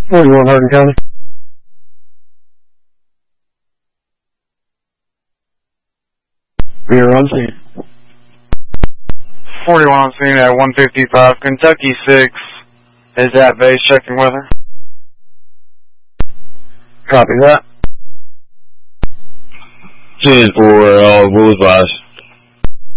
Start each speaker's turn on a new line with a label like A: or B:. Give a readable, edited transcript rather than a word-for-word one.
A: 41 Hardin County. We are on scene.
B: 41 on scene at 155. Kentucky 6 is at base checking weather.
A: Copy that.
C: 10-4, all bullseyes.